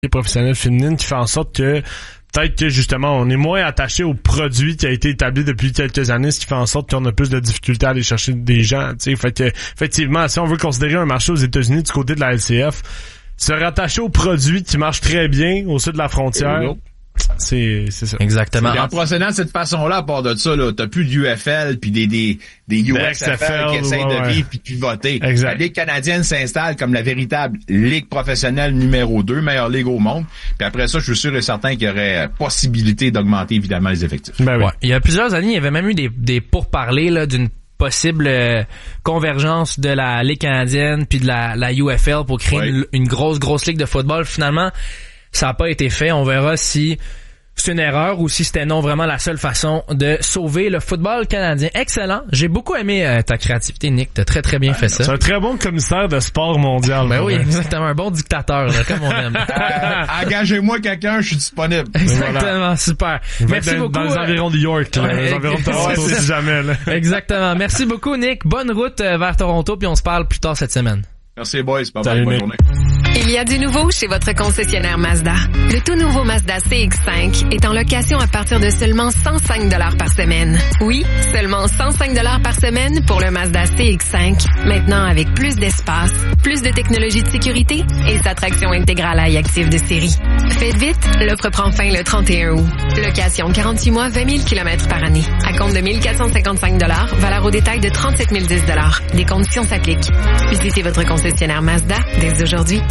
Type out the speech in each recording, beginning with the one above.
professionnelle féminine qui fait en sorte que peut-être que justement on est moins attaché au produit qui a été établi depuis quelques années, ce qui fait en sorte qu'on a plus de difficultés à aller chercher des gens. T'sais. Fait que effectivement, si on veut considérer un marché aux États-Unis du côté de la LCF, se rattacher au produit qui marche très bien au sud de la frontière. C'est ça. Exactement. Et en procédant de cette façon-là, à part de ça, là, t'as plus d'UFL puis des USFL qui essayent de vivre puis de pivoter. Exact. La Ligue canadienne s'installe comme la véritable ligue professionnelle numéro 2, meilleure ligue au monde. Puis après ça, je suis sûr et certain qu'il y aurait possibilité d'augmenter évidemment les effectifs. Ben oui. Ouais. Il y a plusieurs années, il y avait même eu des pourparlers là d'une possible convergence de la Ligue canadienne puis de la UFL pour créer une grosse ligue de football. Finalement, ça n'a pas été fait. On verra si c'est une erreur ou si c'était non vraiment la seule façon de sauver le football canadien. Excellent. J'ai beaucoup aimé ta créativité, Nick. T'as très bien fait ça. C'est un très bon commissaire de sport mondial. Ben oui, exactement. Un bon dictateur, là, comme on aime. Engagez-moi quelqu'un, je suis disponible. Exactement. Voilà. Super. Merci beaucoup. Dans les environs de York, là, les environs de Toronto, si jamais. Là. Exactement. Merci beaucoup, Nick. Bonne route vers Toronto, puis on se parle plus tard cette semaine. Merci, boys. Salut, Bonne journée. Il y a du nouveau chez votre concessionnaire Mazda. Le tout nouveau Mazda CX-5 est en location à partir de seulement 105 $ par semaine. Oui, seulement 105 $ par semaine pour le Mazda CX-5. Maintenant avec plus d'espace, plus de technologie de sécurité et sa traction intégrale à active de série. Faites vite, l'offre prend fin le 31 août. Location 48 mois, 20 000 km par année. À compte de 1 455 $, valeur au détail de 37 010 $. Des conditions s'appliquent. Visitez votre concessionnaire Mazda dès aujourd'hui.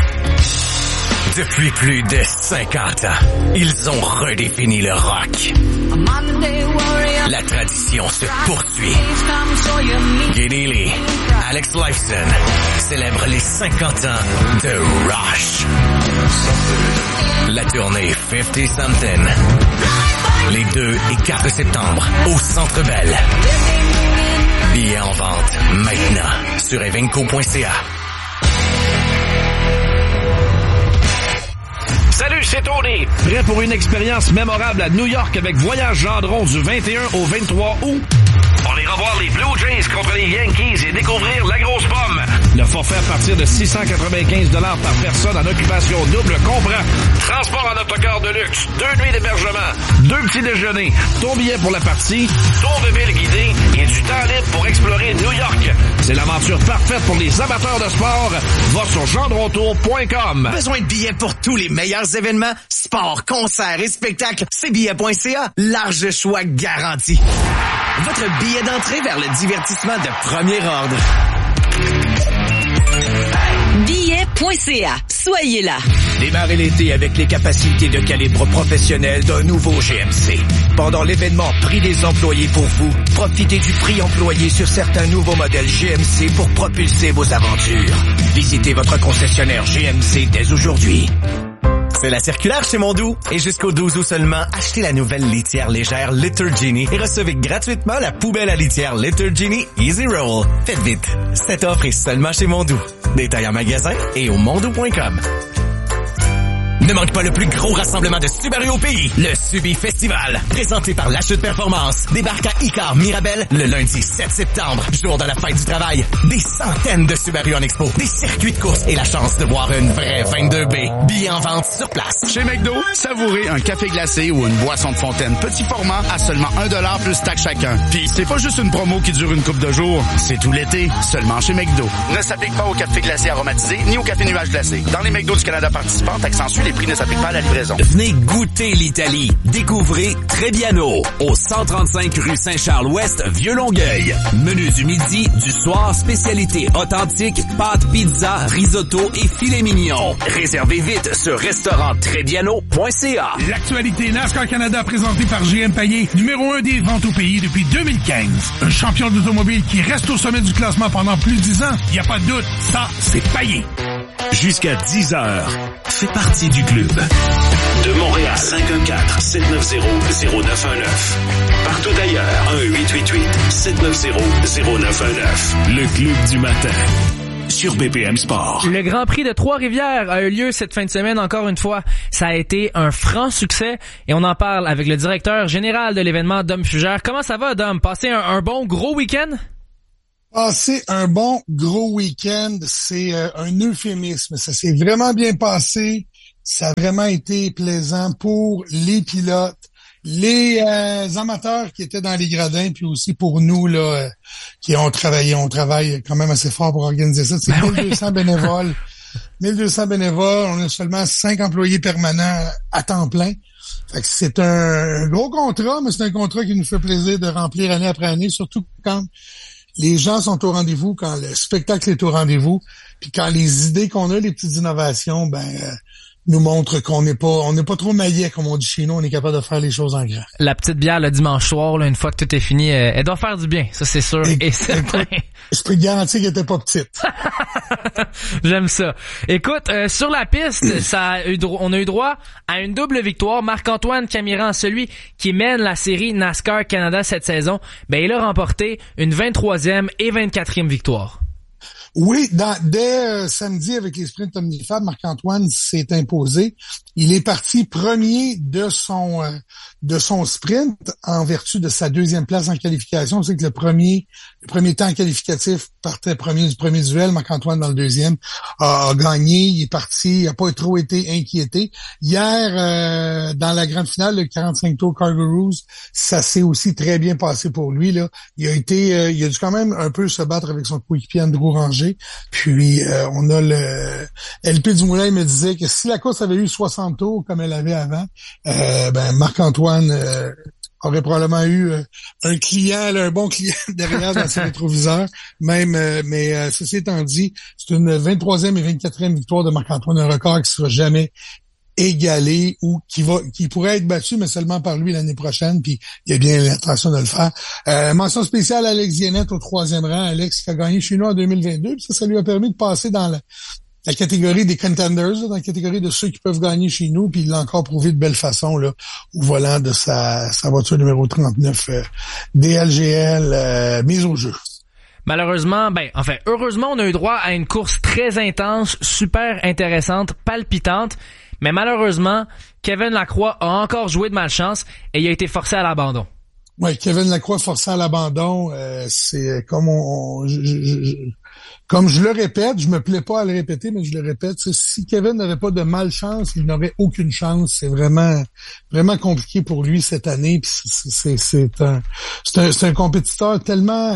Depuis plus de 50 ans, ils ont redéfini le rock. La tradition se poursuit. Geddy Lee, Alex Lifeson célèbrent les 50 ans de Rush. La tournée 50 Something. Les 2 et 4 septembre au Centre Bell. Billets en vente maintenant sur evenco.ca. Salut, c'est Tony. Prêt pour une expérience mémorable à New York avec Voyage Gendron du 21 au 23 août? On ira voir les Blue Jays contre les Yankees et découvrir la grosse pomme. Le forfait à partir de 695 $ par personne en occupation double comprend transport en autocar de luxe, 2 nuits d'hébergement, 2 petits déjeuners, ton billet pour la partie, tour de ville guidé et du temps libre pour explorer New York. C'est l'aventure parfaite pour les amateurs de sport. Va sur gendrontour.com. Besoin de billets pour tous les meilleurs événements, sports, concerts et spectacles? C'est billet.ca. Large choix garanti. Votre billet d'entrée vers le divertissement de premier ordre. Billet.ca. Soyez là. Démarrez l'été avec les capacités de calibre professionnel d'un nouveau GMC. Pendant l'événement Prix des employés pour vous, profitez du prix employé sur certains nouveaux modèles GMC pour propulser vos aventures. Visitez votre concessionnaire GMC dès aujourd'hui. C'est la circulaire chez Mondou. Et jusqu'au 12 août seulement, achetez la nouvelle litière légère Litter Genie et recevez gratuitement la poubelle à litière Litter Genie Easy Roll. Faites vite. Cette offre est seulement chez Mondou. Détails en magasin et au mondou.com. Ne manque pas le plus gros rassemblement de Subaru au pays, le Subi Festival. Présenté par La Chute Performance. Débarque à Icar Mirabel le lundi 7 septembre, jour de la fête du travail. Des centaines de Subaru en expo, des circuits de course et la chance de boire une vraie 22B. Billets en vente sur place. Chez McDo, savourez un café glacé ou une boisson de fontaine petit format à seulement 1$ plus taxe chacun. Puis c'est pas juste une promo qui dure une couple de jours, c'est tout l'été, seulement chez McDo. Ne s'applique pas au café glacé aromatisé ni au café nuage glacé. Dans les McDo du Canada participants, accentue les prix ne s'appliquent pas à la livraison. Venez goûter l'Italie. Découvrez Trebbiano au 135 rue Saint-Charles-Ouest, Vieux-Longueuil. Menu du midi, du soir, spécialité authentique, pâtes, pizza, risotto et filet mignon. Réservez vite sur restauranttrebbiano.ca. L'actualité NASCAR Canada présentée par GM Payet, numéro 1 des ventes au pays depuis 2015. Un champion d'automobile qui reste au sommet du classement pendant plus de 10 ans. Il n'y a pas de doute, ça, c'est Payet. Jusqu'à 10h, fais partie du club. De Montréal, 514-790-0919. Partout ailleurs, 1-888-790-0919. Le club du matin. Sur BPM Sport. Le Grand Prix de Trois-Rivières a eu lieu cette fin de semaine encore une fois. Ça a été un franc succès et on en parle avec le directeur général de l'événement, Dom Fugère. Comment ça va, Dom? Passez un bon gros week-end? Passer un bon gros week-end, c'est un euphémisme. Ça s'est vraiment bien passé. Ça a vraiment été plaisant pour les pilotes, les amateurs qui étaient dans les gradins, puis aussi pour nous là qui ont travaillé. On travaille quand même assez fort pour organiser ça. C'est 1200 bénévoles. 1200 bénévoles. On a seulement 5 employés permanents à temps plein. Fait que c'est un gros contrat, mais c'est un contrat qui nous fait plaisir de remplir année après année, surtout quand les gens sont au rendez-vous, quand le spectacle est au rendez-vous, puis quand les idées qu'on a, les petites innovations, nous montre qu'on n'est pas trop maillet, comme on dit chez nous, on est capable de faire les choses en grand. La petite bière le dimanche soir, là, une fois que tout est fini, elle doit faire du bien, ça c'est sûr et certain. Je peux te garantir qu'elle était pas petite. J'aime ça. Écoute, sur la piste, on a eu droit à une double victoire. Marc-Antoine Camiran, celui qui mène la série NASCAR Canada cette saison, il a remporté une 23e et 24e victoire. Oui, dès samedi avec les sprints Omnifab, Marc-Antoine s'est imposé. Il est parti premier de son sprint en vertu de sa deuxième place en qualification. C'est que le premier temps qualificatif partait premier du premier duel. Marc-Antoine dans le deuxième a gagné. Il est parti, il n'a pas trop été inquiété. Hier, dans la grande finale, le 45 tours Kangaroos, ça s'est aussi très bien passé pour lui, là. Il a dû quand même un peu se battre avec son coéquipier Andrew Ranger. Puis on a le LP Dumoulin me disait que si la course avait eu 60 tours comme elle avait avant, Marc-Antoine aurait probablement eu un client, un bon client derrière dans ses rétroviseurs. Mais ceci étant dit, c'est une 23e et 24e victoire de Marc-Antoine, un record qui sera jamais égalé ou qui pourrait être battu, mais seulement par lui l'année prochaine, puis il a bien l'intention de le faire. Mention spéciale à Alex Guénette au 3e rang. Alex qui a gagné chez nous en 2022, puis ça lui a permis de passer dans la catégorie des contenders, dans la catégorie de ceux qui peuvent gagner chez nous, puis il l'a encore prouvé de belle façon là au volant de sa voiture numéro 39 DLGL mise au jeu. Malheureusement, heureusement, on a eu droit à une course très intense, super intéressante, palpitante. Mais malheureusement, Kevin Lacroix a encore joué de malchance et il a été forcé à l'abandon. Oui, Kevin Lacroix forcé à l'abandon, c'est comme comme je le répète, je me plais pas à le répéter, mais je le répète, si Kevin n'avait pas de malchance, il n'aurait aucune chance. C'est vraiment, vraiment compliqué pour lui cette année. Puis c'est un compétiteur tellement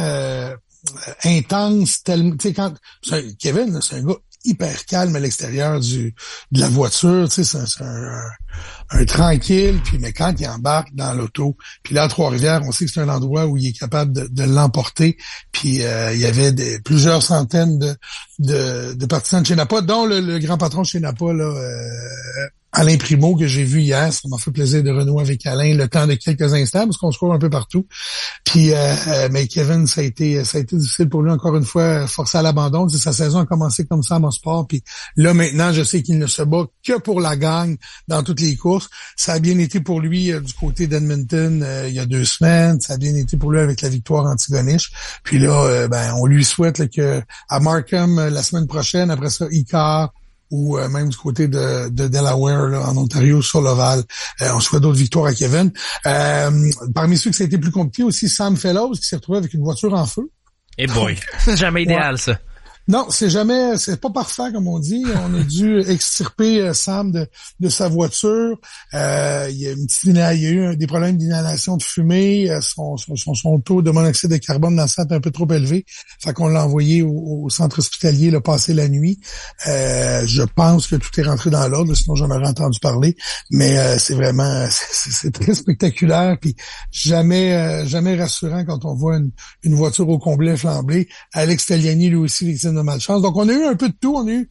intense, tellement, tu sais, Kevin, c'est un gars hyper calme à l'extérieur de la voiture, tu sais, c'est un tranquille, puis mais quand il embarque dans l'auto, puis là à Trois-Rivières, on sait que c'est un endroit où il est capable de l'emporter, puis il y avait plusieurs centaines de partisans de chez Napa, dont le grand patron de chez Napa, là, Alain Primo, que j'ai vu hier. Ça m'a fait plaisir de renouer avec Alain le temps de quelques instants, parce qu'on se court un peu partout. Puis mais Kevin, ça a été difficile pour lui, encore une fois, forcé à l'abandon. Sa saison a commencé comme ça à Mosport, puis là maintenant, je sais qu'il ne se bat que pour la gagne dans toutes les courses. Ça a bien été pour lui du côté d'Edmonton il y a 2 semaines. Ça a bien été pour lui avec la victoire Antigonish. Puis là, on lui souhaite là, que à Markham la semaine prochaine, après ça, Icar, ou même du côté de Delaware, là, en Ontario, sur l'Oval. On souhaite d'autres victoires à Kevin. Parmi ceux que ça a été plus compliqué aussi, Sam Fellows, qui s'est retrouvé avec une voiture en feu. Eh boy, c'est jamais idéal, ça. Non, c'est pas parfait, comme on dit. On a dû extirper Sam de sa voiture. Il y a eu des problèmes d'inhalation de fumée. Son taux de monoxyde de carbone dans le sang est un peu trop élevé. Fait qu'on l'a envoyé au centre hospitalier, là, passer la nuit. Je pense que tout est rentré dans l'ordre, sinon j'en aurais entendu parler. Mais c'est vraiment, c'est très spectaculaire. Puis jamais rassurant quand on voit une voiture au complet flambée. Alex Tagliani, lui aussi, victime de malchance. Donc, on a eu un peu de tout. On a eu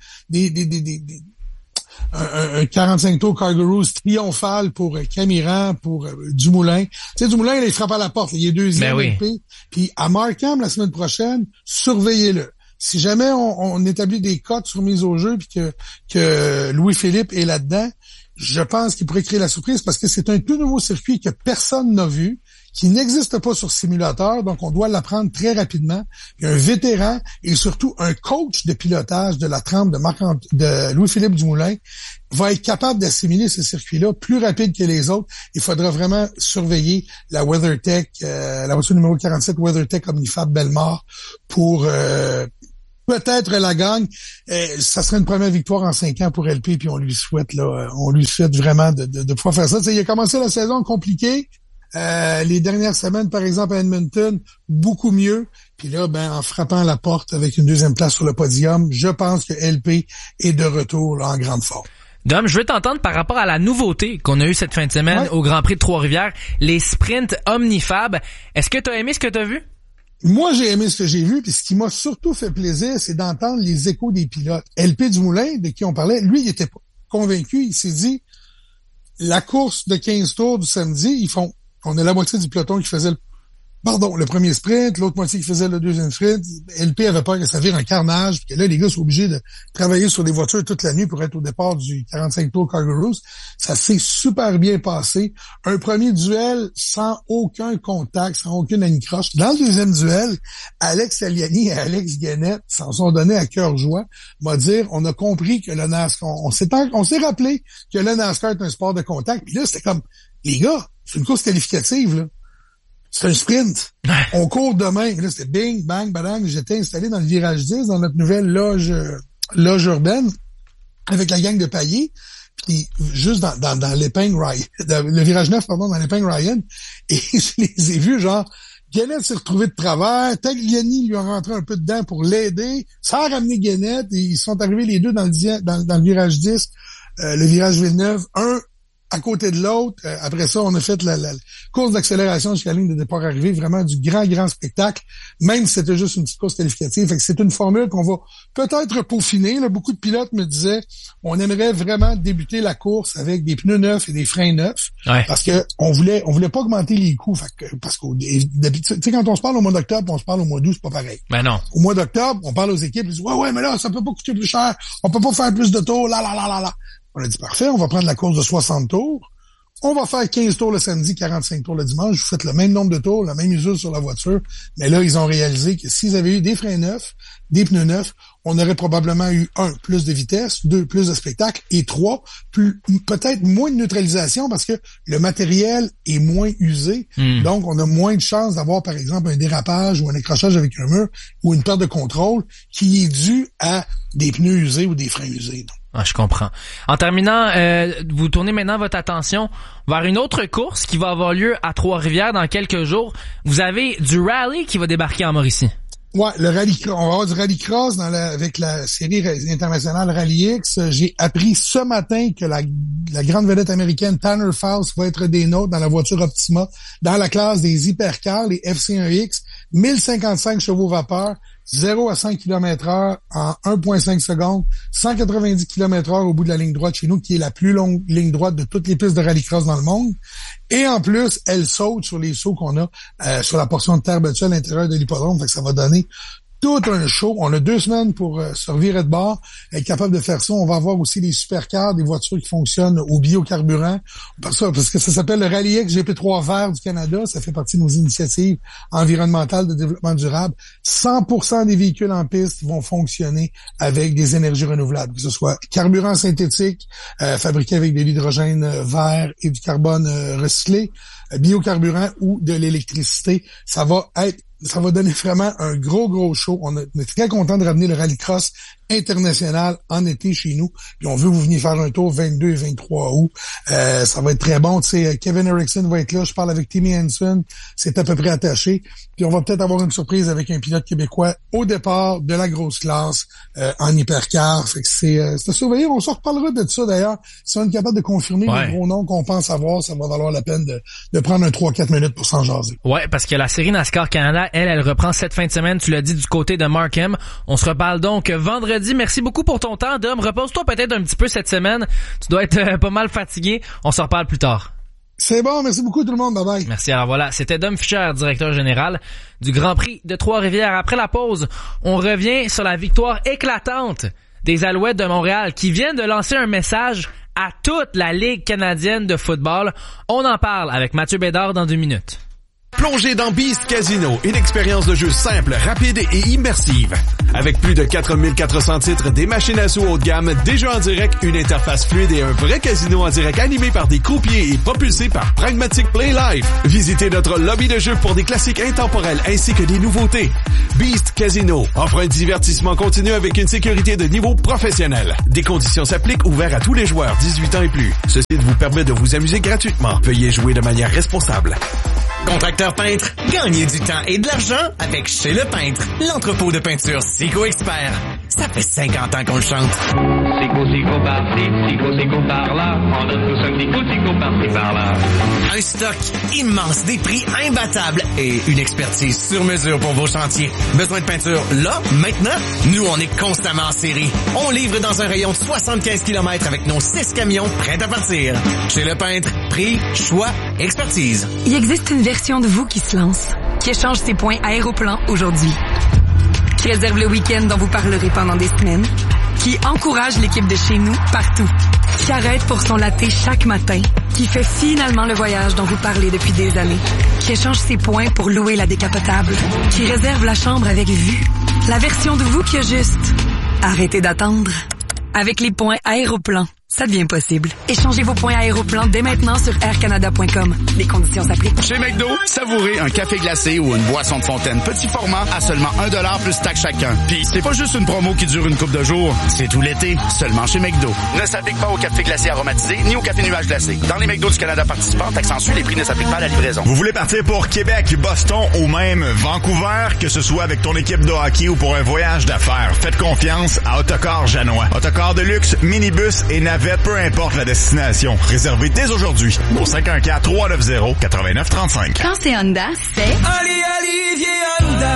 un 45 tours Kangaroos triomphal pour Camiran, pour Dumoulin. Tu sais, Dumoulin, il frappe à la porte. Il est deuxième. Oui. Puis à Markham, la semaine prochaine, surveillez-le. Si jamais on établit des cotes sur mise au jeu, puis que Louis-Philippe est là-dedans, je pense qu'il pourrait créer la surprise, parce que c'est un tout nouveau circuit que personne n'a vu, qui n'existe pas sur simulateur, donc on doit l'apprendre très rapidement. Il y a un vétéran et surtout un coach de pilotage de la trempe de Louis-Philippe Dumoulin va être capable d'assimiler ce circuit-là plus rapide que les autres. Il faudra vraiment surveiller la WeatherTech, la voiture numéro 47 WeatherTech Omnifab Belmar pour peut-être la gagne. Ça serait une première victoire en 5 ans pour LP, puis on lui souhaite vraiment de pouvoir faire ça. T'sais, il a commencé la saison compliquée. Les dernières semaines, par exemple, à Edmonton, beaucoup mieux. Puis là, en frappant la porte avec une deuxième place sur le podium, je pense que LP est de retour là, en grande forme. Dom, je veux t'entendre par rapport à la nouveauté qu'on a eue cette fin de semaine au Grand Prix de Trois-Rivières, les sprints Omnifab. Est-ce que tu as aimé ce que tu as vu? Moi, j'ai aimé ce que j'ai vu, puis ce qui m'a surtout fait plaisir, c'est d'entendre les échos des pilotes. LP Dumoulin, de qui on parlait, lui, il était pas convaincu. Il s'est dit, la course de 15 tours du samedi, on a la moitié du peloton qui faisait le premier sprint, l'autre moitié qui faisait le deuxième sprint. LP avait peur que ça vire un carnage, puis que là, les gars sont obligés de travailler sur les voitures toute la nuit pour être au départ du 45 tours Kangaroos. Ça s'est super bien passé. Un premier duel sans aucun contact, sans aucune anicroche. Dans le deuxième duel, Alex Aliani et Alex Guenette s'en sont donnés à cœur joie. On va dire, on a compris que le NASCAR, on s'est rappelé que le NASCAR est un sport de contact. Puis là, c'était comme, les gars, c'est une course qualificative, là. C'est un sprint. On court demain. Là, c'était bing, bang, badang. J'étais installé dans le virage 10, dans notre nouvelle loge urbaine, avec la gang de Payet. Puis, juste dans l'épingle Ryan, le virage 9, dans l'épingle Ryan. Et je les ai vus, genre, Guenette s'est retrouvé de travers. Tagliani lui a rentré un peu dedans pour l'aider. Ça a ramené Guenette. Et ils sont arrivés les deux dans le virage 10, le virage Villeneuve. Un à côté de l'autre. Après ça, on a fait la course d'accélération jusqu'à la ligne de départ arrivée. Vraiment du grand spectacle, même si c'était juste une petite course qualificative. Fait que c'est une formule qu'on va peut-être peaufiner. Là, beaucoup de pilotes me disaient, on aimerait vraiment débuter la course avec des pneus neufs et des freins neufs. Ouais. Parce que on voulait pas augmenter les coûts. Parce que d'habitude, tu sais, quand on se parle au mois d'octobre, on se parle au mois d'août, c'est pas pareil. Ben non. Au mois d'octobre, on parle aux équipes, ils disent, ouais, mais là, ça peut pas coûter plus cher. On peut pas faire plus de tours, là. On a dit, parfait, on va prendre la course de 60 tours. On va faire 15 tours le samedi, 45 tours le dimanche. Vous faites le même nombre de tours, la même usure sur la voiture. Mais là, ils ont réalisé que s'ils avaient eu des freins neufs, des pneus neufs, on aurait probablement eu 1, plus de vitesse, 2, plus de spectacle, et 3, peut-être moins de neutralisation parce que le matériel est moins usé. Donc, on a moins de chances d'avoir, par exemple, un dérapage ou un accrochage avec un mur ou une perte de contrôle qui est due à des pneus usés ou des freins usés. Ah, je comprends. En terminant, vous tournez maintenant votre attention vers une autre course qui va avoir lieu à Trois-Rivières dans quelques jours. Vous avez du rallye qui va débarquer en Mauricie. Ouais, le rallycross. On va avoir du rallycross avec la série internationale Rally X. J'ai appris ce matin que la grande vedette américaine Tanner Faust va être des nôtres dans la voiture Optima, dans la classe des hypercars, les FC1X, 1055 chevaux vapeur, 0 à 5 km/h en 1.5 secondes, 190 km/h au bout de la ligne droite chez nous, qui est la plus longue ligne droite de toutes les pistes de rallycross dans le monde. Et en plus, elle saute sur les sauts qu'on a sur la portion de terre battue à l'intérieur de l'hippodrome. Fait que ça va donner tout un show. On a 2 semaines pour se revirer de bord, être capable de faire ça. On va avoir aussi des supercars, des voitures qui fonctionnent au biocarburant. Parce que ça s'appelle le Rally X GP3 Vert du Canada. Ça fait partie de nos initiatives environnementales de développement durable. 100% des véhicules en piste vont fonctionner avec des énergies renouvelables, que ce soit carburant synthétique, fabriqué avec de l'hydrogène vert et du carbone recyclé, biocarburant ou de l'électricité. Ça va donner vraiment un gros show. On est très content de ramener le rallycross international en été chez nous. Puis on veut que vous veniez faire un tour 22 et 23 août. Ça va être très bon. Tu sais, Kevin Erickson va être là. Je parle avec Timmy Hansen. C'est à peu près attaché. Puis on va peut-être avoir une surprise avec un pilote québécois au départ de la grosse classe en hypercar. Fait que c'est à surveiller. On se reparlera de ça d'ailleurs. Si on est capable de confirmer le gros nom qu'on pense avoir, ça va valoir la peine de prendre un 3-4 minutes pour s'en jaser. Ouais, parce que la série NASCAR Canada, elle reprend cette fin de semaine. Tu l'as dit, du côté de Markham. On se reparle donc vendredi. Merci beaucoup pour ton temps, Dom. Repose-toi peut-être un petit peu cette semaine. Tu dois être pas mal fatigué. On se reparle plus tard. C'est bon, merci beaucoup tout le monde. Bye bye. Merci. Alors voilà, c'était Dom Fischer, directeur général du Grand Prix de Trois-Rivières. Après la pause, on revient sur la victoire éclatante des Alouettes de Montréal qui viennent de lancer un message à toute la Ligue canadienne de football. On en parle avec Mathieu Bédard dans 2 minutes. Plongez dans Beast Casino, une expérience de jeu simple, rapide et immersive. Avec plus de 4400 titres, des machines à sous haut de gamme, des jeux en direct, une interface fluide et un vrai casino en direct animé par des croupiers et propulsé par Pragmatic Play Live. Visitez notre lobby de jeu pour des classiques intemporels ainsi que des nouveautés. Beast Casino offre un divertissement continu avec une sécurité de niveau professionnel. Des conditions s'appliquent, ouvert à tous les joueurs 18 ans et plus. Ce site vous permet de vous amuser gratuitement. Veuillez jouer de manière responsable. Contracteur peintre, gagnez du temps et de l'argent avec Chez Le Peintre, l'entrepôt de peinture Sico Expert. Ça fait 50 ans qu'on le chante. Sico par-ci, Sico par-là, on donne tous un petit coup de Sico par-ci par-là. Un stock immense, des prix imbattables et une expertise sur mesure pour vos chantiers. Besoin de peinture là, maintenant? Nous, on est constamment en série. On livre dans un rayon de 75 km avec nos 6 camions prêts à partir. Chez Le Peintre, prix, choix, expertise. Il existe une version de vous qui se lance, qui échange ses points Aéroplan aujourd'hui, qui réserve le week-end dont vous parlerez pendant des semaines, qui encourage l'équipe de chez nous partout, qui arrête pour son latte chaque matin, qui fait finalement le voyage dont vous parlez depuis des années, qui échange ses points pour louer la décapotable, qui réserve la chambre avec vue, la version de vous qui a juste arrêtez d'attendre. Avec les points Aéroplan, ça devient possible. Échangez vos points Aéroplan dès maintenant sur aircanada.com. Les conditions s'appliquent. Chez McDo, savourez un café glacé ou une boisson de fontaine petit format à seulement 1$ plus taxe chacun. Puis c'est pas juste une promo qui dure une couple de jours, c'est tout l'été, seulement chez McDo. Ne s'applique pas au café glacé aromatisé ni au café nuage glacé. Dans les McDo du Canada participants, taxe en sus, les prix ne s'appliquent pas à la livraison. Vous voulez partir pour Québec, Boston ou même Vancouver, que ce soit avec ton équipe de hockey ou pour un voyage d'affaires, faites confiance à Autocar Janois. Autocar de luxe, minibus et navette, peu importe la destination. Réservez dès aujourd'hui au 514-390-8935. Quand c'est Honda, c'est... Olivier Honda.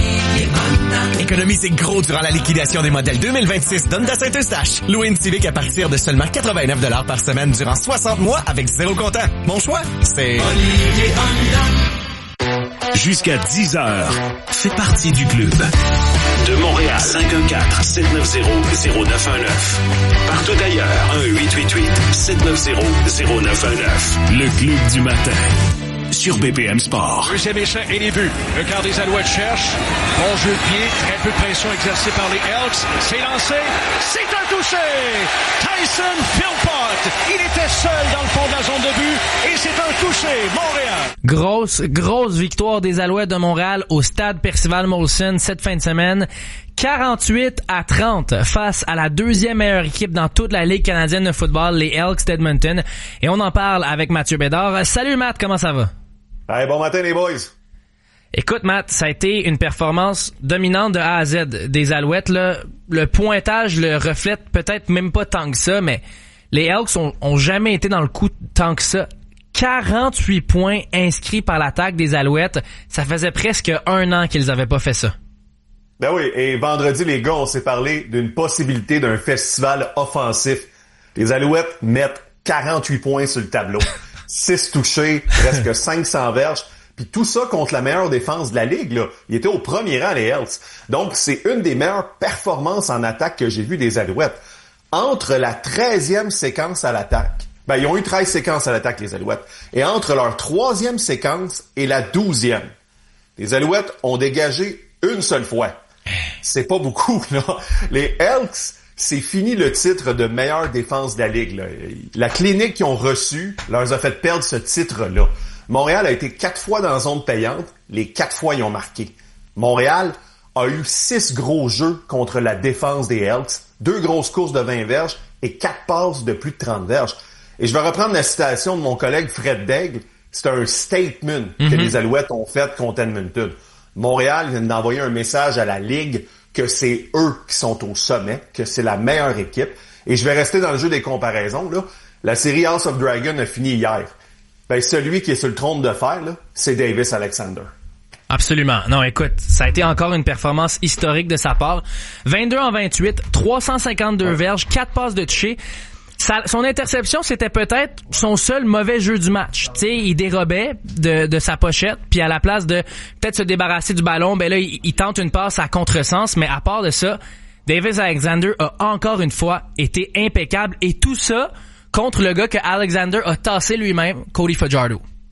Économisez gros durant la liquidation des modèles 2026 d'Honda Saint-Eustache. Louez une Civic à partir de seulement 89$ par semaine durant 60 mois avec zéro comptant. Mon choix, c'est... Olivier Honda. Jusqu'à 10h, fais partie du club. De Montréal, 514-790-0919. Partout d'ailleurs, 1-888-790-0919. Le club du matin. Sur BPM Sport. Deuxième essai et les buts. Le quart des Alouettes cherche. Bon jeu de pied. Très peu de pression exercée par les Elks. C'est lancé. C'est un touché. Tyson Philpott. Il était seul dans le fond de la zone de but. Et c'est un touché. Montréal. Grosse victoire des Alouettes de Montréal au stade Percival Molson cette fin de semaine. 48-30 face à la deuxième meilleure équipe dans toute la Ligue canadienne de football, les Elks d'Edmonton. Et on en parle avec Mathieu Bédard. Salut Matt, comment ça va? Hey, bon matin les boys. Écoute Matt, ça a été une performance dominante de A à Z des Alouettes. Là. Le pointage le reflète peut-être même pas tant que ça, mais les Elks ont jamais été dans le coup tant que ça. 48 points inscrits par l'attaque des Alouettes. Ça faisait presque 1 an qu'ils avaient pas fait ça. Ben oui, et vendredi, les gars, on s'est parlé d'une possibilité d'un festival offensif. Les Alouettes mettent 48 points sur le tableau. 6 touchés, presque 500 verges. Puis tout ça contre la meilleure défense de la Ligue, là. Il était au premier rang, les Elks. Donc, c'est une des meilleures performances en attaque que j'ai vues des Alouettes. Entre la 13e séquence à l'attaque, ben, ils ont eu 13 séquences à l'attaque, les Alouettes. Et entre leur 3e séquence et la 12e, les Alouettes ont dégagé une seule fois. C'est pas beaucoup, là. Les Elks, c'est fini le titre de meilleure défense de la Ligue, là. La clinique qu'ils ont reçue leur a fait perdre ce titre-là. Montréal a été 4 fois dans la zone payante. Les 4 fois, ils ont marqué. Montréal a eu 6 gros jeux contre la défense des Elks, 2 grosses courses de 20 verges et 4 passes de plus de 30 verges. Et je vais reprendre la citation de mon collègue Fred Daigle. C'est un statement que les Alouettes ont fait contre Edmonton. Montréal vient d'envoyer un message à la Ligue que c'est eux qui sont au sommet, que c'est la meilleure équipe. Et je vais rester dans le jeu des comparaisons, là. La série House of Dragon a fini hier. Ben, celui qui est sur le trône de fer, là, c'est Davis Alexander. Absolument. Non, écoute, ça a été encore une performance historique de sa part. 22 en 28, 352 verges, 4 passes de toucher. Son interception, c'était peut-être son seul mauvais jeu du match. Tu sais, il dérobait de sa pochette, puis à la place de peut-être se débarrasser du ballon, ben là, il tente une passe à contresens, mais à part de ça, Davis Alexander a encore une fois été impeccable, et tout ça contre le gars que Alexander a tassé lui-même, Cody Fajardo.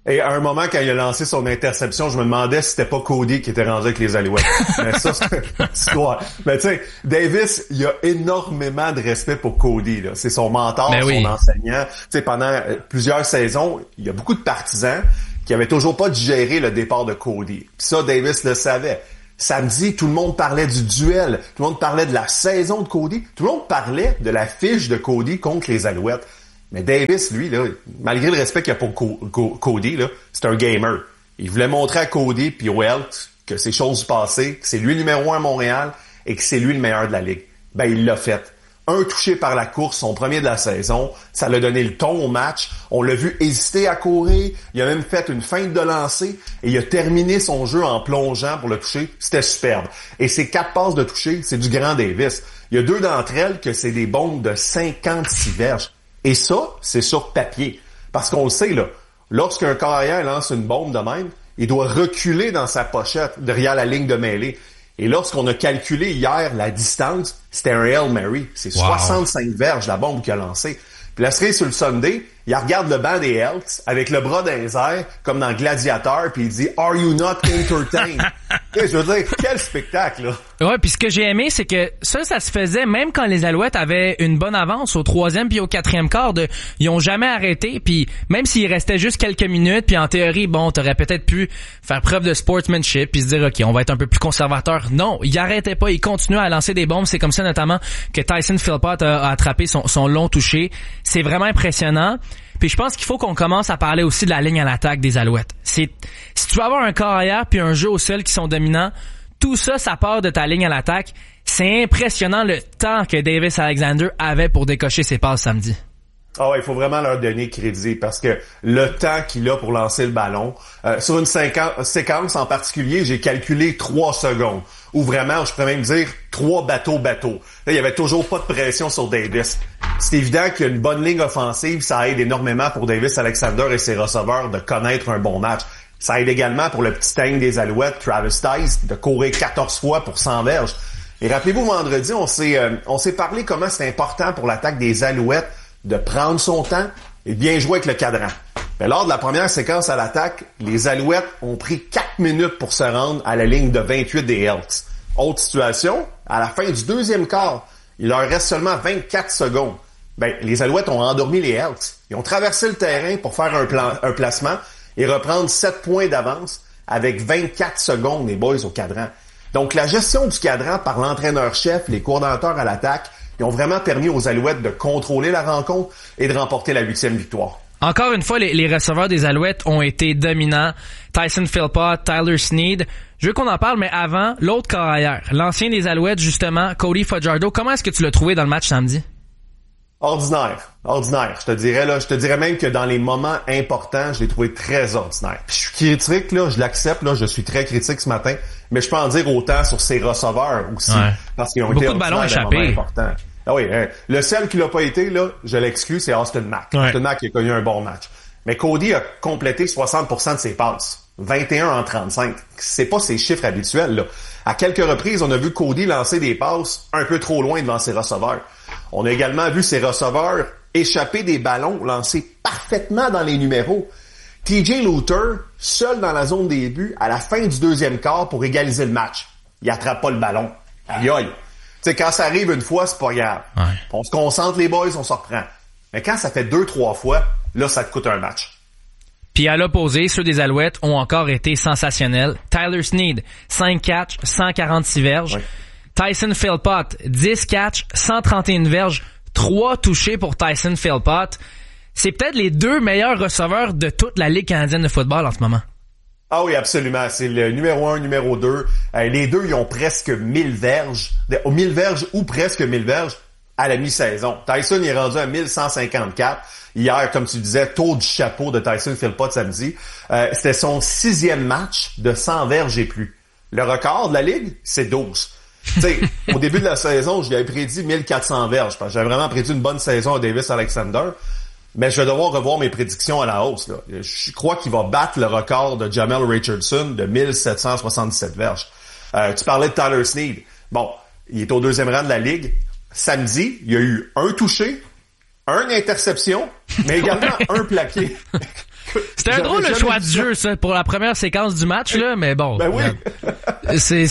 Et à un moment, quand il a lancé son interception, je me demandais si c'était pas Cody qui était rendu avec les Alouettes. Mais ça, c'est une histoire. Mais tu sais, Davis, il a énormément de respect pour Cody, là. C'est son mentor, son enseignant. Tu sais, pendant plusieurs saisons, il y a beaucoup de partisans qui avaient toujours pas digéré le départ de Cody. Puis ça, Davis le savait. Samedi, tout le monde parlait du duel. Tout le monde parlait de la saison de Cody. Tout le monde parlait de la fiche de Cody contre les Alouettes. Mais Davis, lui, là, malgré le respect qu'il a pour Cody, là, c'est un gamer. Il voulait montrer à Cody puis Welt que c'est chose du passé, que c'est lui le numéro 1 à Montréal et que c'est lui le meilleur de la Ligue. Ben, il l'a fait. Un touché par la course, son premier de la saison. Ça l'a donné le ton au match. On l'a vu hésiter à courir. Il a même fait une feinte de lancer et il a terminé son jeu en plongeant pour le toucher. C'était superbe. Et ces 4 passes de toucher, c'est du grand Davis. Il y a 2 d'entre elles que c'est des bombes de 56 verges. Et ça, c'est sur papier. Parce qu'on le sait, là, lorsqu'un carrière lance une bombe de même, il doit reculer dans sa pochette derrière la ligne de mêlée. Et lorsqu'on a calculé hier la distance, c'était un Hail Mary. C'est 65 verges la bombe qu'il a lancée. Puis la série sur le Sunday, il regarde le banc des Elks avec le bras dans les airs, comme dans Gladiator, puis il dit « Are you not entertained? » Je veux dire, quel spectacle, là! Ouais, puis ce que j'ai aimé, c'est que ça se faisait même quand les Alouettes avaient une bonne avance au 3e puis au 4e quart. Ils ont jamais arrêté, puis même s'il restait juste quelques minutes, puis en théorie, bon, t'aurais peut-être pu faire preuve de sportsmanship puis se dire, OK, on va être un peu plus conservateur. Non, ils arrêtaient pas, ils continuaient à lancer des bombes. C'est comme ça notamment que Tyson Philpott a attrapé son long touché. C'est vraiment impressionnant. Puis je pense qu'il faut qu'on commence à parler aussi de la ligne à l'attaque des Alouettes. Si tu veux avoir un carrière puis un jeu au sol qui sont dominants, tout ça, ça part de ta ligne à l'attaque. C'est impressionnant le temps que Davis Alexander avait pour décocher ses passes samedi. Ah ouais, il faut vraiment leur donner crédit parce que le temps qu'il a pour lancer le ballon, sur une séquence en particulier, j'ai calculé 3 secondes. Ou vraiment, je pourrais même dire 3 bateaux. Là, il y avait toujours pas de pression sur Davis. C'est évident qu'il y a une bonne ligne offensive, ça aide énormément pour Davis Alexander et ses receveurs de connaître un bon match. Ça aide également pour le petit tank des Alouettes, Travis Tice, de courir 14 fois pour 100 verges. Et rappelez-vous, vendredi, on s'est parlé comment c'est important pour l'attaque des Alouettes de prendre son temps et bien jouer avec le cadran. Mais lors de la première séquence à l'attaque, les Alouettes ont pris 4 minutes pour se rendre à la ligne de 28 des Elks. Autre situation, à la fin du 2e quart, il leur reste seulement 24 secondes. Ben, les Alouettes ont endormi les Elks. Ils ont traversé le terrain pour faire un placement et reprendre 7 points d'avance avec 24 secondes, les boys, au cadran. Donc, la gestion du cadran par l'entraîneur-chef, les coordonnateurs à l'attaque, ils ont vraiment permis aux Alouettes de contrôler la rencontre et de remporter la 8e victoire. Encore une fois, les receveurs des Alouettes ont été dominants. Tyson Philpott, Tyler Snead. Je veux qu'on en parle, mais avant, l'autre carrière, l'ancien des Alouettes, justement, Cody Fajardo. Comment est-ce que tu l'as trouvé dans le match samedi? Ordinaire. Je te dirais même que dans les moments importants, je l'ai trouvé très ordinaire. Puis je suis critique, là, je l'accepte, là, je suis très critique ce matin, mais je peux en dire autant sur ses receveurs aussi. Ouais. Parce qu'ils ont été ordinaires dans les moments importants. Ah oui, le seul qui l'a pas été, là, je l'exclus, c'est Austin Mack. Ouais. Austin Mack qui a connu un bon match. Mais Cody a complété 60% de ses passes. 21 en 35. C'est pas ses chiffres habituels, là. À quelques reprises, on a vu Cody lancer des passes un peu trop loin devant ses receveurs. On a également vu ses receveurs échapper des ballons lancés parfaitement dans les numéros. TJ Luther, seul dans la zone des buts, à la fin du 2e quart pour égaliser le match. Il attrape pas le ballon. Aïe aïe. Tu sais, quand ça arrive une fois, c'est pas grave. Ouais. On se concentre, les boys, on s'en reprend. Mais quand ça fait 2-3 fois, là, ça te coûte un match. Puis à l'opposé, ceux des Alouettes ont encore été sensationnels. Tyler Snead, 5 catchs, 146 verges. Ouais. Tyson Philpott, 10 catchs, 131 verges, 3 touchés pour Tyson Philpott. C'est peut-être les 2 meilleurs receveurs de toute la Ligue canadienne de football en ce moment. Ah oui, absolument. C'est le numéro 1, numéro 2. Les deux, ils ont presque 1000 verges. 1000 verges ou presque 1000 verges à la mi-saison. Tyson il est rendu à 1154. Hier, comme tu disais, taux du chapeau de Tyson Philpott samedi. C'était son 6e match de 100 verges et plus. Le record de la Ligue, c'est 12. Tu sais, au début de la saison, je lui avais prédit 1400 verges. Parce que j'avais vraiment prédit une bonne saison à Davis Alexander. Mais je vais devoir revoir mes prédictions à la hausse, là. Je crois qu'il va battre le record de Jamel Richardson de 1777 verges. Tu parlais de Tyler Snead. Bon, il est au 2e rang de la Ligue. Samedi, il y a eu un touché, une interception, mais également un plaqué. C'était un drôle de choix de jeu, ça, pour la première séquence du match, là, mais bon. Ben oui. C'est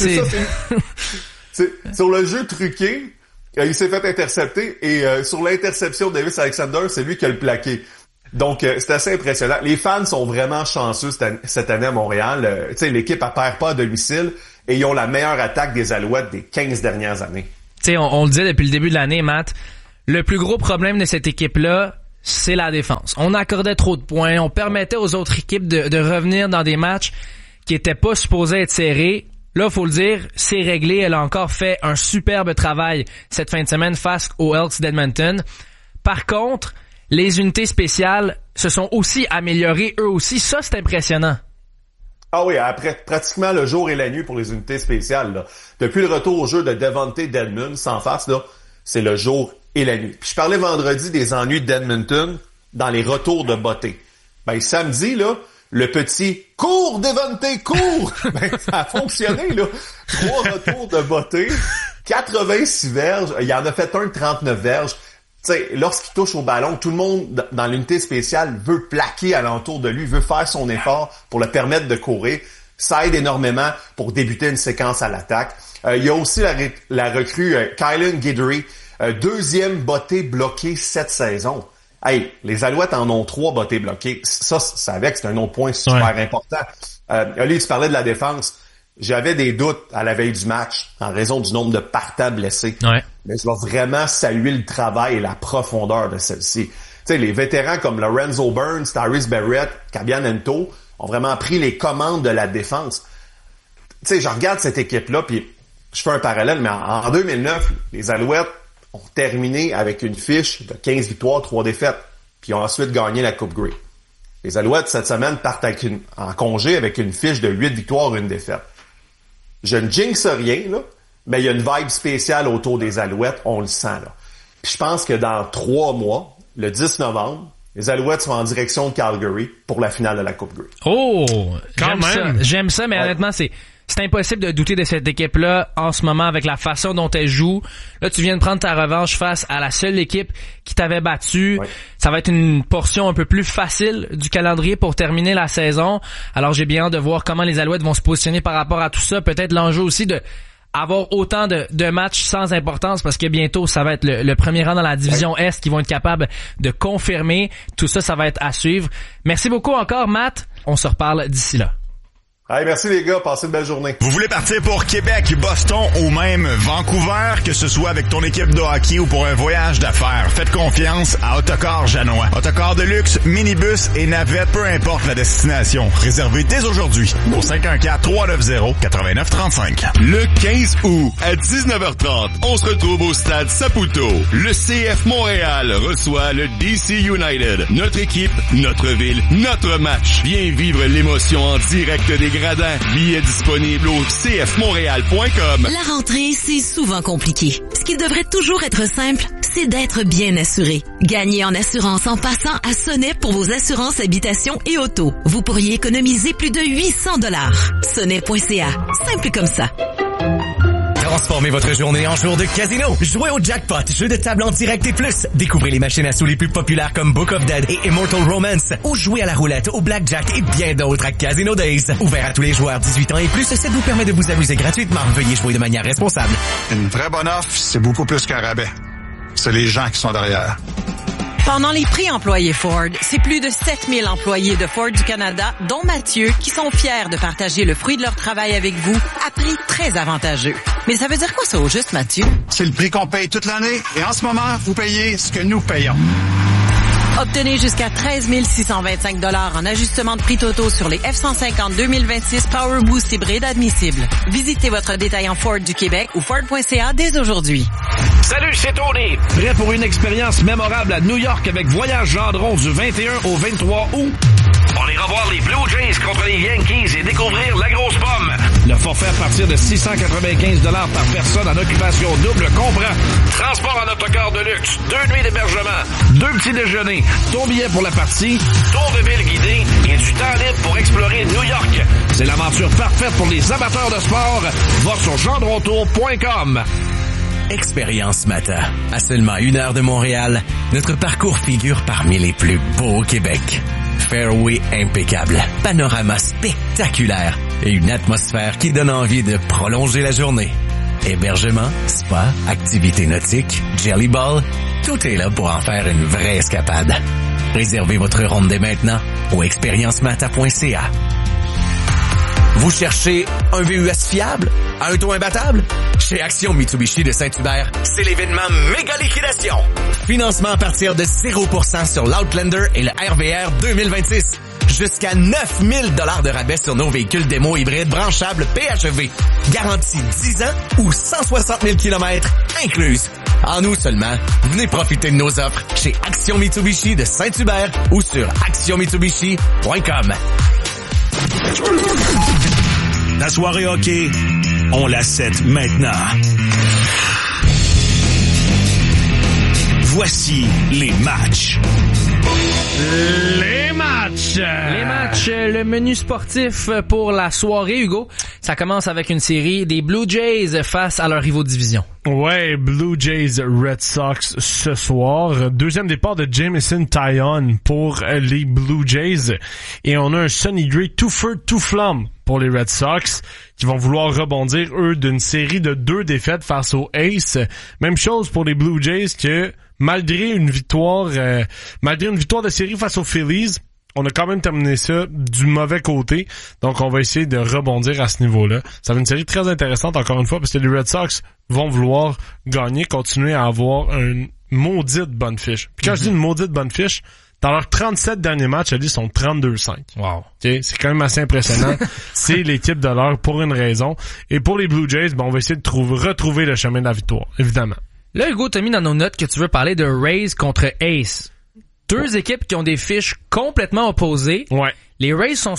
sur le jeu truqué, il s'est fait intercepter et sur l'interception de Davis Alexander, c'est lui qui a le plaqué. Donc, c'est assez impressionnant. Les fans sont vraiment chanceux cette année à Montréal. Tu sais, l'équipe elle perd pas à domicile et ils ont la meilleure attaque des Alouettes des 15 dernières années. Tu sais, on le disait depuis le début de l'année, Matt, le plus gros problème de cette équipe-là, c'est la défense. On accordait trop de points, on permettait aux autres équipes de revenir dans des matchs qui étaient pas supposés être serrés. Là, faut le dire, c'est réglé. Elle a encore fait un superbe travail cette fin de semaine face aux Elks d'Edmonton. Par contre, les unités spéciales se sont aussi améliorées eux aussi. Ça, c'est impressionnant. Ah oui, après pratiquement le jour et la nuit pour les unités spéciales. Là. Depuis le retour au jeu de Devontae Dedmon, sans face, là, c'est le jour et la nuit. Puis je parlais vendredi des ennuis d'Edmonton dans les retours de Botté. Ben samedi, là, le petit « Cours, Devontae, cours! » Ben, ça a fonctionné, là. 3 retours de Botté, 86 verges. Il en a fait un de 39 verges. Tu sais, lorsqu'il touche au ballon, tout le monde dans l'unité spéciale veut plaquer alentour de lui, veut faire son effort pour le permettre de courir. Ça aide énormément pour débuter une séquence à l'attaque. Il y a aussi la recrue Kylan Guidry, deuxième Botté bloqué cette saison. Hey, les Alouettes en ont 3 Botté bloqués. Ça avec, c'est un autre point super important. Oli, tu parlais de la défense. J'avais des doutes à la veille du match en raison du nombre de partants blessés. Ouais. Mais je vais vraiment saluer le travail et la profondeur de celle-ci. Tu sais, les vétérans comme Lorenzo Burns, Tyrese Barrett, Kabian Ento ont vraiment pris les commandes de la défense. Tu sais, je regarde cette équipe-là, puis je fais un parallèle, mais en 2009, les Alouettes ont terminé avec une fiche de 15 victoires, 3 défaites, puis ont ensuite gagné la Coupe Grey. Les Alouettes, cette semaine, partent en congé avec une fiche de 8 victoires, 1 défaite. Je ne jinxe rien, là, mais il y a une vibe spéciale autour des Alouettes, on le sent, là. Puis je pense que dans 3 mois, le 10 novembre, les Alouettes sont en direction de Calgary pour la finale de la Coupe Grey. Oh! J'aime ça, mais honnêtement, c'est impossible de douter de cette équipe-là en ce moment avec la façon dont elle joue. Là, tu viens de prendre ta revanche face à la seule équipe qui t'avait battu. Ouais. Ça va être une portion un peu plus facile du calendrier pour terminer la saison. Alors, j'ai bien hâte de voir comment les Alouettes vont se positionner par rapport à tout ça. Peut-être l'enjeu aussi de avoir autant de matchs sans importance parce que bientôt, ça va être le premier rang dans la division Est qui vont être capables de confirmer. Tout ça, ça va être à suivre. Merci beaucoup encore, Matt. On se reparle d'ici là. Hey, merci les gars, passez une belle journée. Vous voulez partir pour Québec, Boston ou même Vancouver, que ce soit avec ton équipe de hockey ou pour un voyage d'affaires, faites confiance à Autocar Janois. Autocar de luxe, minibus et navette, peu importe la destination. Réservez dès aujourd'hui au 514-390-8935. Le 15 août à 19h30, on se retrouve au stade Saputo. Le CF Montréal reçoit le DC United. Notre équipe, notre ville, notre match. Viens vivre l'émotion en direct des gradins. Billets disponibles au cfmontréal.com. La rentrée, c'est souvent compliqué. Ce qui devrait toujours être simple, c'est d'être bien assuré. Gagnez en assurance en passant à Sonnet pour vos assurances habitation et auto. Vous pourriez économiser plus de 800 $. Sonnet.ca. Simple comme ça. Transformez votre journée en jour de casino. Jouez au Jackpot, jeu de table en direct et plus. Découvrez les machines à sous les plus populaires comme Book of Dead et Immortal Romance. Ou jouez à la roulette, au blackjack et bien d'autres à Casino Days. Ouvert à tous les joueurs 18 ans et plus, ça vous permet de vous amuser gratuitement. Veuillez jouer de manière responsable. Une vraie bonne offre, c'est beaucoup plus qu'un rabais. C'est les gens qui sont derrière. Pendant les prix employés Ford, c'est plus de 7000 employés de Ford du Canada, dont Mathieu, qui sont fiers de partager le fruit de leur travail avec vous à prix très avantageux. Mais ça veut dire quoi ça au juste, Mathieu? C'est le prix qu'on paye toute l'année et en ce moment, vous payez ce que nous payons. Obtenez jusqu'à 13 625 $ en ajustement de prix totaux sur les F-150 2026 Power Boost hybride admissibles. Visitez votre détaillant Ford du Québec ou Ford.ca dès aujourd'hui. Salut, c'est Tony. Prêt pour une expérience mémorable à New York avec Voyage Gendron du 21 au 23 août? On ira voir les Blue Jays contre les Yankees et découvrir la grosse pomme. Le forfait à partir de 695 $ par personne en occupation double comprend transport en autocar de luxe, 2 nuits d'hébergement, 2 petits déjeuners, ton billet pour la partie, tour de ville guidé et du temps libre pour explorer New York. C'est l'aventure parfaite pour les amateurs de sport. Va sur gendrontour.com. Expérience Mata. À seulement 1 heure de Montréal, notre parcours figure parmi les plus beaux au Québec. fairway impeccable, panorama spectaculaire et une atmosphère qui donne envie de prolonger la journée. Hébergement, spa, activités nautiques, Jelly Ball, tout est là pour en faire une vraie escapade. Réservez votre ronde dès maintenant au expériencemata.ca. Vous cherchez un VUS fiable? Un taux imbattable? Chez Action Mitsubishi de Saint-Hubert, c'est l'événement méga liquidation. Financement à partir de 0% sur l'Outlander et le RVR 2026. Jusqu'à 9 000 $ de rabais sur nos véhicules démo hybrides branchables PHEV. Garantie 10 ans ou 160 000 km incluses. En août seulement, venez profiter de nos offres chez Action Mitsubishi de Saint-Hubert ou sur actionmitsubishi.com. La soirée hockey, on la set maintenant. Voici les matchs. Les matchs, le menu sportif pour la soirée, Hugo. Ça commence avec une série des Blue Jays face à leurs rivaux de division. Ouais, Blue Jays Red Sox ce soir. Deuxième départ de Jameson Taillon pour les Blue Jays. Et on a un Sonny Gray tout feu, tout flamme pour les Red Sox qui vont vouloir rebondir, eux, d'une série de 2 défaites face aux Aces. Même chose pour les Blue Jays que malgré une victoire de série face aux Phillies, on a quand même terminé ça du mauvais côté. Donc, on va essayer de rebondir à ce niveau-là. Ça va être une série très intéressante, encore une fois, parce que les Red Sox vont vouloir gagner, continuer à avoir une maudite bonne fiche. Puis quand je dis une maudite bonne fiche, dans leurs 37 derniers matchs, ils sont 32-5. Wow. Okay? C'est quand même assez impressionnant. C'est l'équipe de l'heure pour une raison. Et pour les Blue Jays, on va essayer de retrouver le chemin de la victoire, évidemment. Là, Hugo, t'as mis dans nos notes que tu veux parler de Rays contre Ace. 2 équipes qui ont des fiches complètement opposées. Ouais. Les Rays sont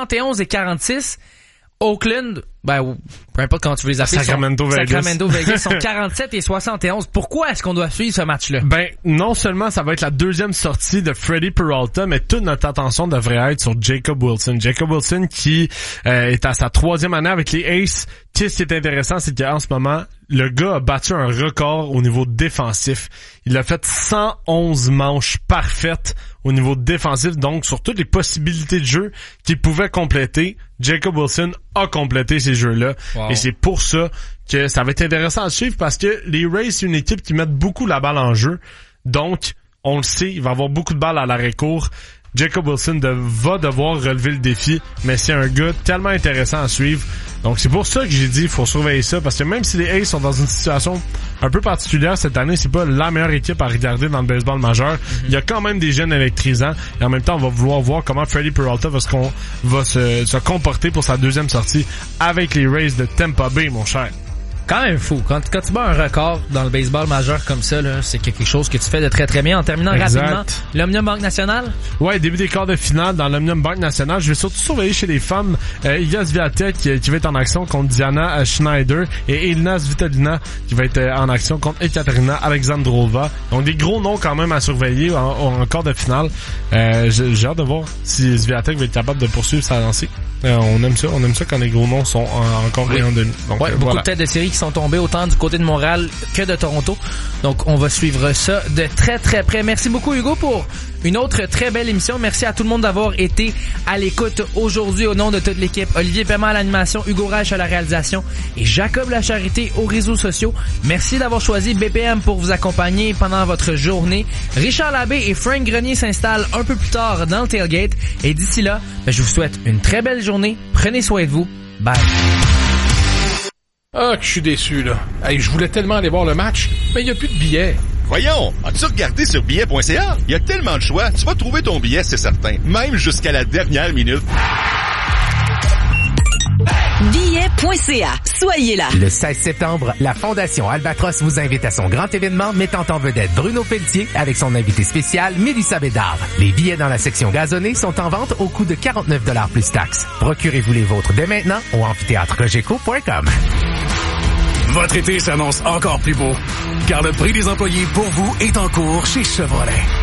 71-46. Oakland, peu importe comment tu veux les appeler, Sacramento Vegas sont 47-71. Pourquoi est-ce qu'on doit suivre ce match-là? Non seulement ça va être la deuxième sortie de Freddie Peralta, mais toute notre attention devrait être sur Jacob Wilson. Jacob Wilson qui est à sa 3e année avec les Aces. Ce qui est intéressant, c'est qu'en ce moment, le gars a battu un record au niveau défensif. Il a fait 111 manches parfaites au niveau défensif, donc sur toutes les possibilités de jeu qu'il pouvait compléter, Jacob Wilson a complété ces jeux-là. Wow. Et c'est pour ça que ça va être intéressant à suivre parce que les Rays, c'est une équipe qui met beaucoup la balle en jeu. Donc, on le sait, il va avoir beaucoup de balles à l'arrêt-court. Jacob Wilson va devoir relever le défi, mais c'est un gars tellement intéressant à suivre. Donc c'est pour ça que j'ai dit il faut surveiller ça, parce que même si les Aces sont dans une situation un peu particulière cette année, c'est pas la meilleure équipe à regarder dans le baseball majeur. Il y a quand même des jeunes électrisants, et en même temps on va vouloir voir comment Freddie Peralta va se comporter pour sa deuxième sortie avec les Rays de Tampa Bay, mon cher. Quand même fou. Quand tu bats un record dans le baseball majeur comme ça, là, c'est quelque chose que tu fais de très très bien. En terminant rapidement, l'Omnium Banque Nationale? Ouais, début des quarts de finale dans l'Omnium Banque Nationale. Je vais surtout surveiller chez les femmes Ilya Swiatek qui va être en action contre Diana Schneider et Elina Svitolina qui va être en action contre Ekaterina Alexandrova. Donc des gros noms quand même à surveiller en quart de finale. J'ai hâte de voir si Swiatek va être capable de poursuivre sa lancée. On aime ça quand les gros noms sont encore en demi. Donc, beaucoup de têtes de série qui sont tombées autant du côté de Montréal que de Toronto. Donc on va suivre ça de très très près. Merci beaucoup Hugo pour une autre très belle émission. Merci à tout le monde d'avoir été à l'écoute aujourd'hui au nom de toute l'équipe. Olivier Paiement à l'animation, Hugo Reich à la réalisation et Jacob Lacharité aux réseaux sociaux. Merci d'avoir choisi BPM pour vous accompagner pendant votre journée. Richard Labbé et Frank Grenier s'installent un peu plus tard dans le tailgate. Et d'ici là, je vous souhaite une très belle journée. Prenez soin de vous. Bye. Ah, que je suis déçu, là. Hey, je voulais tellement aller voir le match, mais il n'y a plus de billets. Voyons, as-tu regardé sur billet.ca? Il y a tellement de choix, tu vas trouver ton billet, c'est certain. Même jusqu'à la dernière minute. Billet.ca. Soyez là. Le 16 septembre, la Fondation Albatros vous invite à son grand événement mettant en vedette Bruno Pelletier avec son invité spécial Mélissa Bédard. Les billets dans la section gazonnée sont en vente au coût de 49 $ plus taxes. Procurez-vous les vôtres dès maintenant au amphithéâtrecogeco.com. Votre été s'annonce encore plus beau, car le prix des employés pour vous est en cours chez Chevrolet.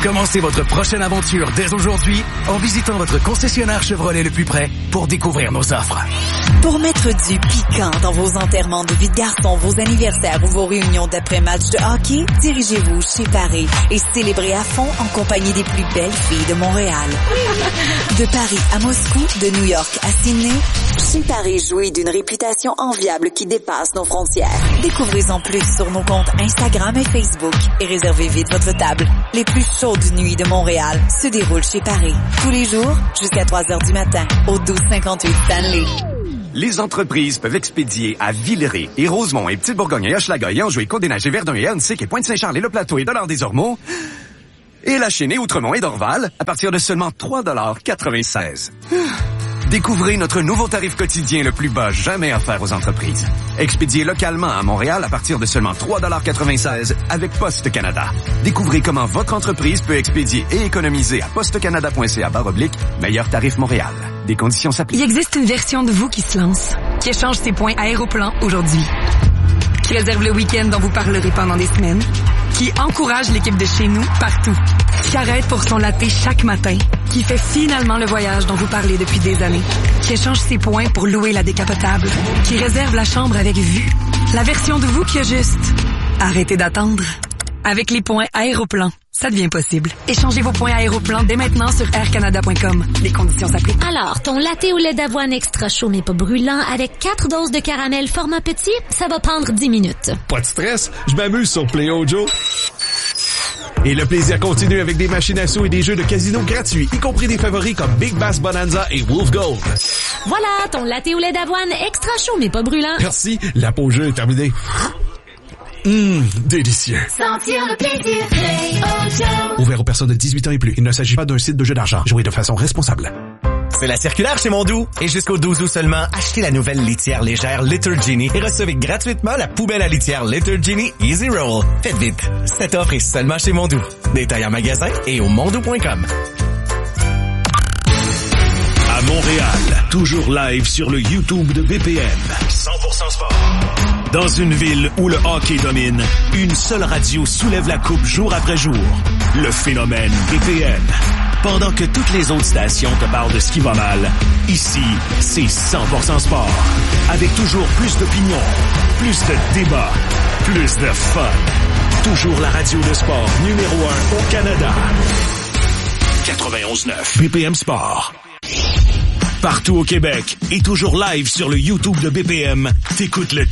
Commencez votre prochaine aventure dès aujourd'hui en visitant votre concessionnaire Chevrolet le plus près pour découvrir nos offres. Pour mettre du piquant dans vos enterrements de vie de garçon, vos anniversaires ou vos réunions d'après-match de hockey, dirigez-vous chez Paris et célébrez à fond en compagnie des plus belles filles de Montréal. De Paris à Moscou, de New York à Sydney, chez Paris jouit d'une réputation enviable qui dépasse nos frontières. Découvrez-en plus sur nos comptes Instagram et Facebook et réservez vite votre table. Les plus chaudes nuits de Montréal se déroulent chez Paris. Tous les jours, jusqu'à 3 heures du matin, au 1258 Stanley. Les entreprises peuvent expédier à Villeray et Rosemont et Petite-Bourgogne et Hochelaga et Anjou et Côte-des-Neiges et Verdun et Annecy et Pointe-Saint-Charles et Le Plateau et Dollard-des-Ormeaux et La Chênaie, Outremont et Dorval à partir de seulement 3,96 $. Découvrez notre nouveau tarif quotidien le plus bas jamais offert aux entreprises. Expédié localement à Montréal à partir de seulement 3,96 $ avec Poste Canada. Découvrez comment votre entreprise peut expédier et économiser à postecanada.ca/meilleur tarif Montréal. Des conditions s'appliquent. Il existe une version de vous qui se lance, qui échange ses points Aéroplan aujourd'hui, qui réserve le week-end dont vous parlerez pendant des semaines, qui encourage l'équipe de chez nous partout, qui arrête pour son latte chaque matin, qui fait finalement le voyage dont vous parlez depuis des années, qui échange ses points pour louer la décapotable, qui réserve la chambre avec vue. La version de vous qui a juste arrêtez d'attendre. Avec les points Aéroplan, ça devient possible. Échangez vos points Aéroplan dès maintenant sur aircanada.com. Les conditions s'appliquent. Alors, ton latte au lait d'avoine extra chaud mais pas brûlant avec 4 doses de caramel format petit, ça va prendre 10 minutes. Pas de stress, je m'amuse sur Play-O Joe. Et le plaisir continue avec des machines à sous et des jeux de casino gratuits, y compris des favoris comme Big Bass Bonanza et Wolf Gold. Voilà, ton latte au lait d'avoine extra chaud mais pas brûlant. Merci, la pause jeu est terminée. Délicieux. Sentir le plaisir, Play-O Joe. Ouvert aux personnes de 18 ans et plus. Il ne s'agit pas d'un site de jeu d'argent. Jouez de façon responsable. C'est la circulaire chez Mondou. Et jusqu'au 12 août seulement, achetez la nouvelle litière légère Litter Genie et recevez gratuitement la poubelle à litière Litter Genie Easy Roll. Faites vite. Cette offre est seulement chez Mondou. Détails en magasin et au mondou.com. À Montréal, toujours live sur le YouTube de BPM. 100% sport. Dans une ville où le hockey domine, une seule radio soulève la coupe jour après jour. Le phénomène BPM. Pendant que toutes les autres stations te parlent de ce qui va mal, ici, c'est 100% sport. Avec toujours plus d'opinions, plus de débats, plus de fun. Toujours la radio de sport numéro 1 au Canada. 91.9 BPM Sport. Partout au Québec et toujours live sur le YouTube de BPM, t'écoutes le